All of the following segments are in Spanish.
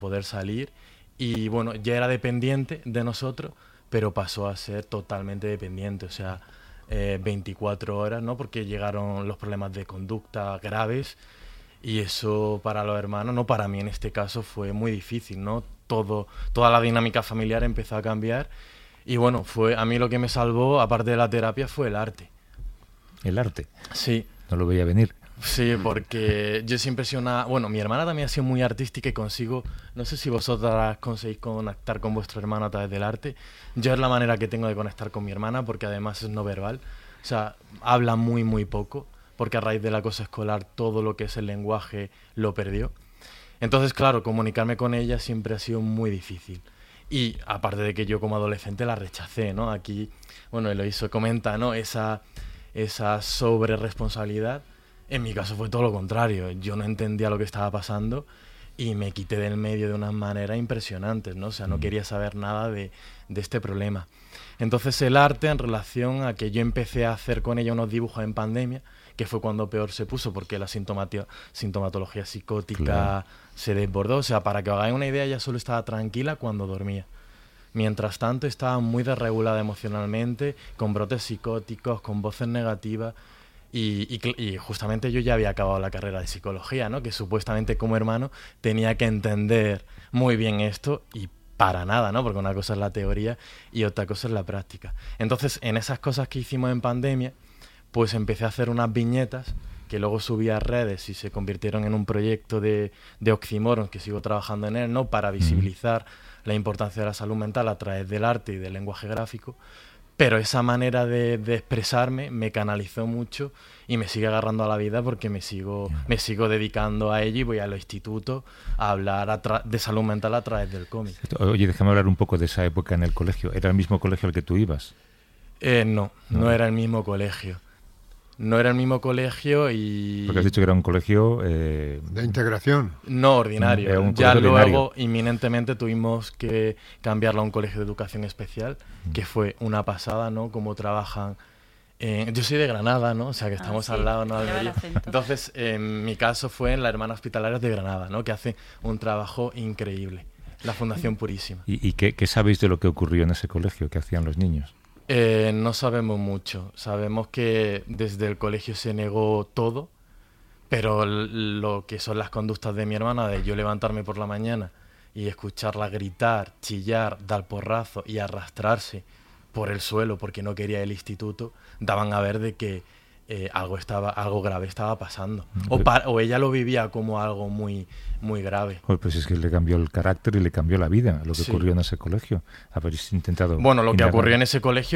poder salir. Y bueno, ya era dependiente de nosotros, pero pasó a ser totalmente dependiente, o sea, 24 horas, ¿no? Porque llegaron los problemas de conducta graves y eso para los hermanos, no para mí en este caso, fue muy difícil, ¿no? Toda la dinámica familiar empezó a cambiar y bueno, a mí lo que me salvó, aparte de la terapia, fue el arte. ¿El arte? Sí. No lo veía venir. Sí, porque yo siempre he sido Bueno, mi hermana también ha sido muy artística y consigo... No sé si vosotras conseguís conectar con vuestro hermano a través del arte. Yo es la manera que tengo de conectar con mi hermana porque además es no verbal. O sea, habla muy, muy poco porque a raíz del acoso escolar todo lo que es el lenguaje lo perdió. Entonces, claro, comunicarme con ella siempre ha sido muy difícil. Y aparte de que yo como adolescente la rechacé, ¿no? Aquí, bueno, Eloíso comenta, ¿no? Esa sobreresponsabilidad. En mi caso fue todo lo contrario. Yo no entendía lo que estaba pasando y me quité del medio de unas maneras impresionantes, ¿no? O sea, no quería saber nada de este problema. Entonces el arte, en relación a que yo empecé a hacer con ella unos dibujos en pandemia, que fue cuando peor se puso, porque la sintomatología psicótica se desbordó. O sea, para que os hagáis una idea, ella solo estaba tranquila cuando dormía. Mientras tanto, estaba muy desregulada emocionalmente, con brotes psicóticos, con voces negativas. Y justamente yo ya había acabado la carrera de psicología, ¿no? Que supuestamente como hermano tenía que entender muy bien esto y para nada, ¿no? Porque una cosa es la teoría y otra cosa es la práctica. Entonces, en esas cosas que hicimos en pandemia, pues empecé a hacer unas viñetas que luego subí a redes y se convirtieron en un proyecto de oxímoron, que sigo trabajando en él, ¿no? Para visibilizar la importancia de la salud mental a través del arte y del lenguaje gráfico. Pero esa manera de expresarme me canalizó mucho y me sigue agarrando a la vida porque me sigo dedicando a ello y voy a los institutos a hablar de salud mental a través del cómic. Oye, déjame hablar un poco de esa época en el colegio. ¿Era el mismo colegio al que tú ibas? No era el mismo colegio. No era el mismo colegio y... Porque has dicho que era un colegio... ¿De integración? No, ordinario. Un ya luego, ordinario. inminentemente, tuvimos que cambiarlo a un colegio de educación especial, que fue una pasada, ¿no? Cómo trabajan... yo soy de Granada, ¿no? O sea, que estamos al lado, ¿no? Almería. Entonces, en mi caso fue en la Hermana Hospitalarias de Granada, ¿no? Que hace un trabajo increíble. La Fundación Purísima. ¿Y qué sabéis de lo que ocurrió en ese colegio? ¿Qué hacían los niños? No sabemos mucho. Sabemos que desde el colegio se negó todo, pero lo que son las conductas de mi hermana, de yo levantarme por la mañana y escucharla gritar, chillar, dar porrazo y arrastrarse por el suelo porque no quería el instituto, daban a ver de que algo grave estaba pasando. O ella lo vivía como algo muy, muy grave. Pues es que le cambió el carácter y le cambió la vida, lo que ocurrió en ese colegio. Habéis intentado... Bueno, lo que ocurrió en ese colegio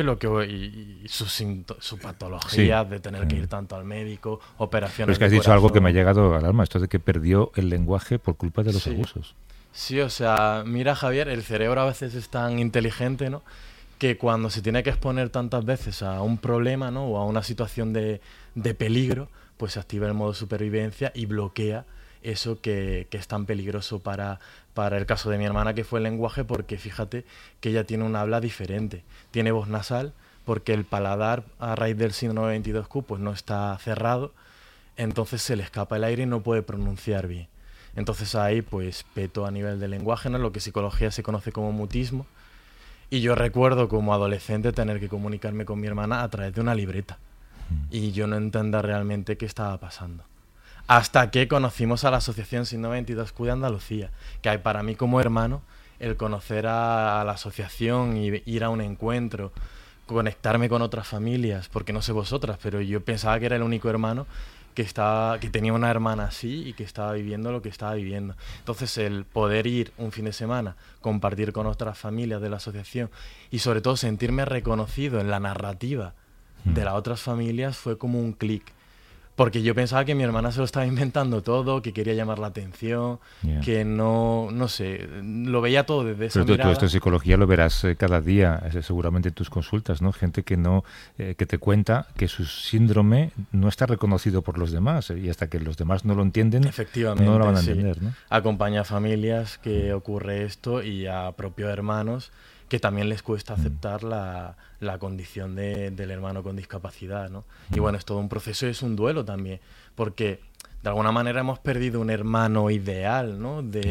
y su patología de tener que ir tanto al médico, operaciones. Pero es que has dicho algo que me ha llegado al alma, esto de que perdió el lenguaje por culpa de los abusos. Sí, o sea, mira, Javier, el cerebro a veces es tan inteligente, ¿no?, que cuando se tiene que exponer tantas veces a un problema, ¿no?, o a una situación de peligro, pues se activa el modo supervivencia y bloquea eso que es tan peligroso para el caso de mi hermana, que fue el lenguaje, porque fíjate que ella tiene un habla diferente. Tiene voz nasal porque el paladar, a raíz del síndrome 22q, pues no está cerrado, entonces se le escapa el aire y no puede pronunciar bien. Entonces ahí pues peto a nivel de lenguaje, ¿no?, lo que en psicología se conoce como mutismo. Y yo recuerdo como adolescente tener que comunicarme con mi hermana a través de una libreta. Y yo no entendía realmente qué estaba pasando. Hasta que conocimos a la Asociación Síndrome 22q de Andalucía, que hay para mí como hermano, el conocer a la asociación y ir a un encuentro, conectarme con otras familias, porque no sé vosotras, pero yo pensaba que era el único hermano que tenía una hermana así y que estaba viviendo lo que estaba viviendo. Entonces el poder ir un fin de semana, compartir con otras familias de la asociación y sobre todo sentirme reconocido en la narrativa de las otras familias fue como un clic. Porque yo pensaba que mi hermana se lo estaba inventando todo, que quería llamar la atención, que no sé, lo veía todo desde esa mirada. Pero tú esto de psicología lo verás cada día, seguramente en tus consultas, ¿no? Gente que que te cuenta que su síndrome no está reconocido por los demás y hasta que los demás no lo entienden, efectivamente, no lo van a entender, ¿no? Acompaña a familias que ocurre esto y a propios hermanos que también les cuesta aceptar la condición del hermano con discapacidad, ¿no? Y bueno, es todo un proceso y es un duelo también, porque de alguna manera hemos perdido un hermano ideal, ¿no?, de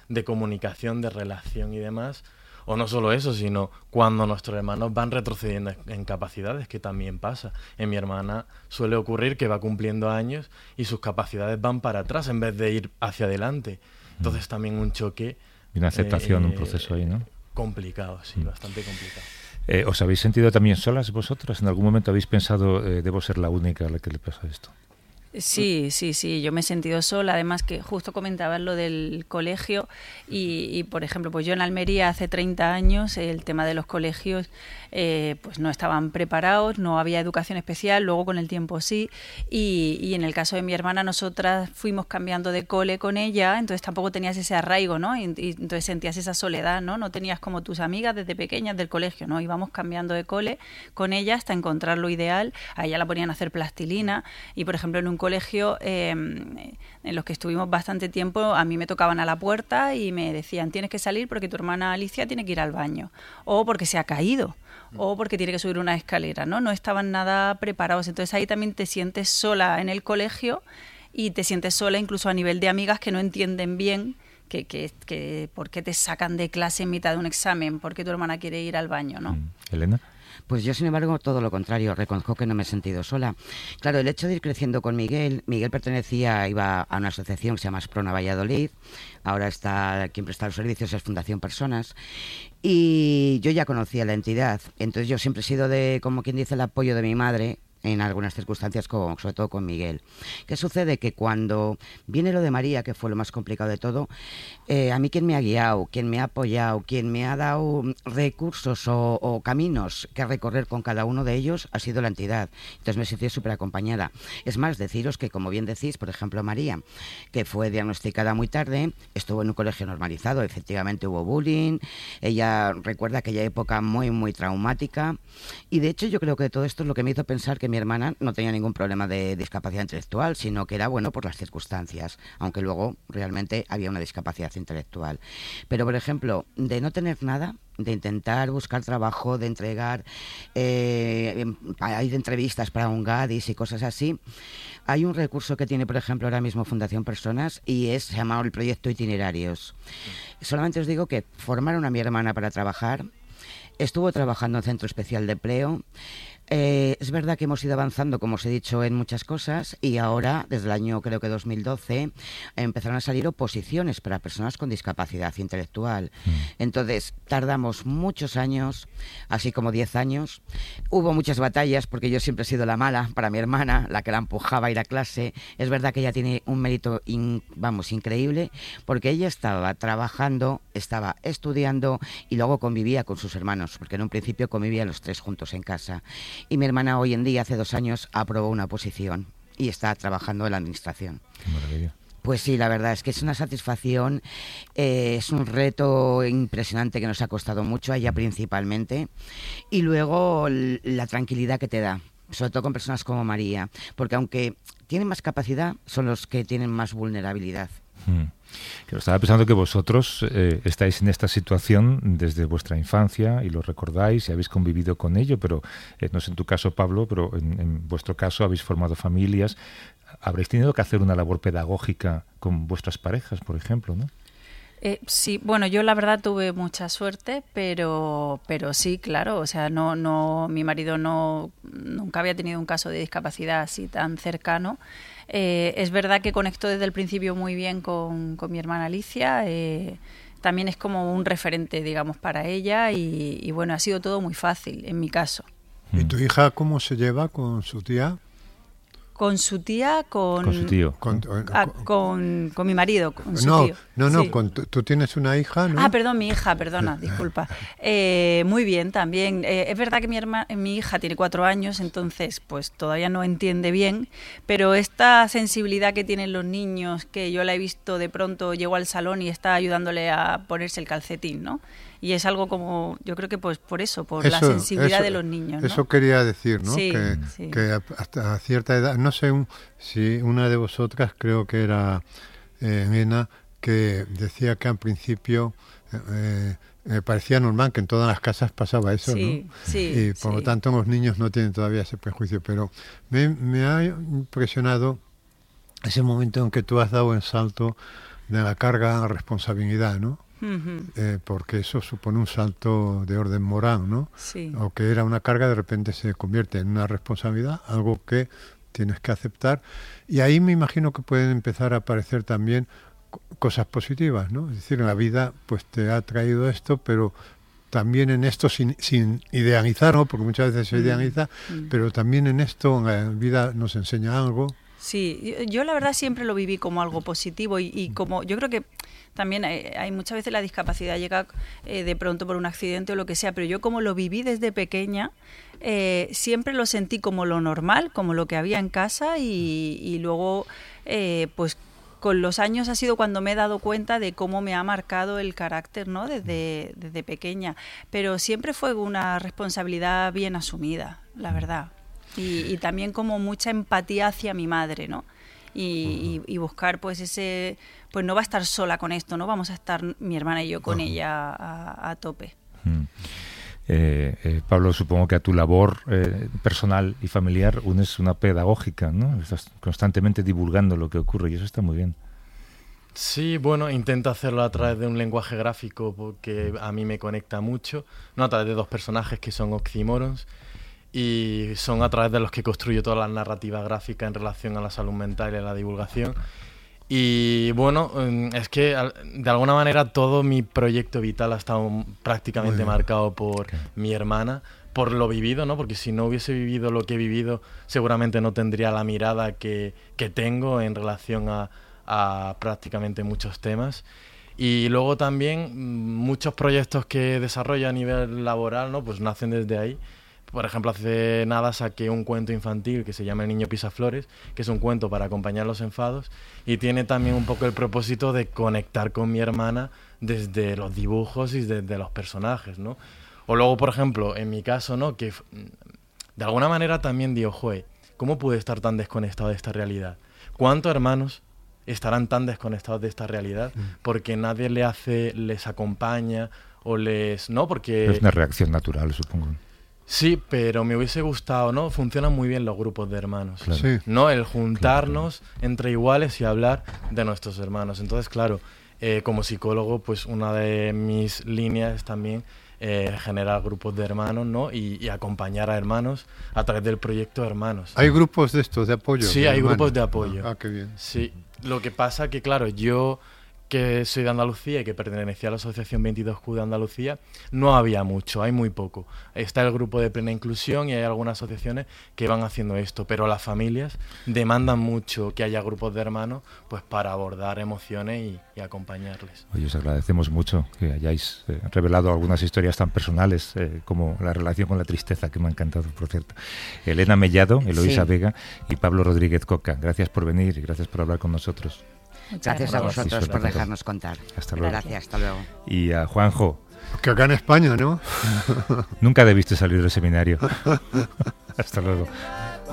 de comunicación, de relación y demás. O no solo eso, sino cuando nuestros hermanos van retrocediendo en capacidades, que también pasa. En mi hermana suele ocurrir que va cumpliendo años y sus capacidades van para atrás en vez de ir hacia adelante. Entonces también un choque... Y una aceptación, un proceso ahí, ¿no? Complicado, sí, bastante complicado. ¿Os habéis sentido también solas vosotras? ¿En algún momento habéis pensado, debo ser la única a la que le pasa esto? Sí, yo me he sentido sola, además que justo comentabas lo del colegio y por ejemplo, pues yo en Almería hace 30 años el tema de los colegios pues no estaban preparados, no había educación especial, luego con el tiempo sí, y en el caso de mi hermana nosotras fuimos cambiando de cole con ella, entonces tampoco tenías ese arraigo, ¿no? Y entonces sentías esa soledad, ¿no? No tenías como tus amigas desde pequeñas del colegio, ¿no? Íbamos cambiando de cole con ella hasta encontrar lo ideal, a ella la ponían a hacer plastilina y por ejemplo en un colegio en los que estuvimos bastante tiempo, a mí me tocaban a la puerta y me decían, tienes que salir porque tu hermana Alicia tiene que ir al baño, o porque se ha caído, o porque tiene que subir una escalera, ¿no? No estaban nada preparados, entonces ahí también te sientes sola en el colegio y te sientes sola incluso a nivel de amigas que no entienden bien que por qué te sacan de clase en mitad de un examen, por qué tu hermana quiere ir al baño, ¿no? Elena. Pues yo, sin embargo, todo lo contrario, reconozco que no me he sentido sola. Claro, el hecho de ir creciendo con Miguel iba a una asociación que se llama Asprona Valladolid, ahora está quien presta los servicios es Fundación Personas, y yo ya conocía la entidad, entonces yo siempre he sido como quien dice, el apoyo de mi madre, en algunas circunstancias, sobre todo con Miguel. ¿Qué sucede? Que cuando viene lo de María, que fue lo más complicado de todo, a mí quien me ha guiado, quien me ha apoyado, quien me ha dado recursos o caminos que recorrer con cada uno de ellos ha sido la entidad. Entonces me sentí súper acompañada. Es más, deciros que, como bien decís, por ejemplo, María, que fue diagnosticada muy tarde, estuvo en un colegio normalizado, efectivamente hubo bullying, ella recuerda aquella época muy, muy traumática, y de hecho yo creo que todo esto es lo que me hizo pensar que mi hermana no tenía ningún problema de discapacidad intelectual, sino que era bueno por las circunstancias, aunque luego realmente había una discapacidad intelectual. Pero, por ejemplo, de no tener nada, de intentar buscar trabajo, de entregar, hay entrevistas para un GADIS y cosas así, hay un recurso que tiene, por ejemplo, ahora mismo Fundación Personas y se llama el proyecto Itinerarios. Solamente os digo que formaron a mi hermana para trabajar, estuvo trabajando en Centro Especial de Empleo. Es verdad que hemos ido avanzando, como os he dicho, en muchas cosas y ahora, desde el año creo que 2012, empezaron a salir oposiciones para personas con discapacidad intelectual. Entonces, tardamos muchos años, así como 10 años. Hubo muchas batallas porque yo siempre he sido la mala para mi hermana, la que la empujaba a ir a clase. Es verdad que ella tiene un mérito, increíble, porque ella estaba trabajando, estaba estudiando y luego convivía con sus hermanos, porque en un principio convivían los tres juntos en casa. Y mi hermana hoy en día, hace 2 años, aprobó una oposición y está trabajando en la administración. Qué maravilla. Pues sí, la verdad es que es una satisfacción, es un reto impresionante que nos ha costado mucho, a ella principalmente, y luego la tranquilidad que te da, sobre todo con personas como María, porque aunque tienen más capacidad, son los que tienen más vulnerabilidad. Que estaba pensando que vosotros estáis en esta situación desde vuestra infancia y lo recordáis y habéis convivido con ello, pero no sé en tu caso, Pablo, pero en vuestro caso habéis formado familias. Habréis tenido que hacer una labor pedagógica con vuestras parejas, por ejemplo, ¿no? Sí, bueno, yo la verdad tuve mucha suerte, pero sí, claro, o sea, mi marido nunca había tenido un caso de discapacidad así tan cercano. Es verdad que conectó desde el principio muy bien con mi hermana Alicia, también es como un referente, digamos, para ella y bueno, ha sido todo muy fácil en mi caso. ¿Y tu hija cómo se lleva con su tía? Con su tía, con su tío. Con mi marido, con su tío. No, Sí. tú tienes una hija, ¿no? Perdón, mi hija, perdona, disculpa. Muy bien, también. Es verdad que mi hija tiene 4 años, entonces pues todavía no entiende bien, pero esta sensibilidad que tienen los niños, que yo la he visto de pronto, llego al salón y está ayudándole a ponerse el calcetín, ¿no? Y es algo como, yo creo que pues por la sensibilidad de los niños, ¿no? Eso quería decir, ¿no? Sí, que hasta cierta edad, no sé si una de vosotras, creo que era Mena, que decía que al principio me parecía normal que en todas las casas pasaba eso, sí, ¿no? Sí, y por lo tanto los niños no tienen todavía ese prejuicio, pero me ha impresionado ese momento en que tú has dado el salto de la carga a responsabilidad, ¿no? Ujú. Porque eso supone un salto de orden moral, ¿no? Sí. O que era una carga, de repente se convierte en una responsabilidad, algo que tienes que aceptar. Y ahí me imagino que pueden empezar a aparecer también cosas positivas, ¿no? Es decir, en la vida pues te ha traído esto, pero también en esto, sin idealizar, ¿no? Porque muchas veces se idealiza, pero también en esto, en la vida nos enseña algo. Sí, yo la verdad siempre lo viví como algo positivo y como yo creo que también hay muchas veces la discapacidad llega de pronto por un accidente o lo que sea, pero yo como lo viví desde pequeña, siempre lo sentí como lo normal, como lo que había en casa y luego pues con los años ha sido cuando me he dado cuenta de cómo me ha marcado el carácter, ¿no? Desde pequeña, pero siempre fue una responsabilidad bien asumida, la verdad. Y también como mucha empatía hacia mi madre, ¿no? Y buscar pues ese, pues no va a estar sola con esto, ¿no? Vamos a estar mi hermana y yo con ella a tope. Pablo, supongo que a tu labor personal y familiar unes una pedagógica, ¿no? Estás constantemente divulgando lo que ocurre y eso está muy bien. Sí, bueno, intento hacerlo a través de un lenguaje gráfico porque a mí me conecta mucho, ¿no? A través de dos personajes que son oxímorons. Y son a través de los que construyo toda la narrativa gráfica en relación a la salud mental y a la divulgación. Y bueno, es que de alguna manera todo mi proyecto vital ha estado prácticamente marcado por mi hermana, por lo vivido, ¿no? Porque si no hubiese vivido lo que he vivido, seguramente no tendría la mirada que tengo en relación a prácticamente muchos temas. Y luego también muchos proyectos que desarrollo a nivel laboral, ¿no? Pues nacen desde ahí. Por ejemplo, hace nada saqué un cuento infantil que se llama El niño pisaflores, que es un cuento para acompañar los enfados y tiene también un poco el propósito de conectar con mi hermana desde los dibujos y desde los personajes, ¿no? O luego, por ejemplo, en mi caso, ¿no? Que de alguna manera también digo, joder, ¿cómo pude estar tan desconectado de esta realidad? ¿Cuántos hermanos estarán tan desconectados de esta realidad porque nadie les acompaña o les... ¿no? Porque... Es una reacción natural, supongo. Sí, pero me hubiese gustado, ¿no? Funcionan muy bien los grupos de hermanos, claro. Sí. ¿no? El juntarnos entre iguales y hablar de nuestros hermanos. Entonces, claro, como psicólogo, pues una de mis líneas es también generar grupos de hermanos, ¿no? Y acompañar a hermanos a través del proyecto Hermanos. ¿Hay grupos de estos, de apoyo? Sí, hay grupos de apoyo. Ah, qué bien. Sí, lo que pasa que, claro, yo que soy de Andalucía y que pertenecía a la Asociación 22Q de Andalucía, no había mucho, hay muy poco. Está el grupo de Plena Inclusión y hay algunas asociaciones que van haciendo esto, pero las familias demandan mucho que haya grupos de hermanos pues para abordar emociones y acompañarles. Oye, os agradecemos mucho que hayáis revelado algunas historias tan personales como la relación con la tristeza, que me ha encantado, por cierto. Elena Mellado, Eloísa Vega y Pablo Rodríguez Coca, gracias por venir y gracias por hablar con nosotros. Gracias a vosotros por dejarnos contar. Hasta luego. Gracias, hasta luego. Y a Juanjo. Que acá en España, ¿no? Nunca debiste salir del seminario. Hasta luego.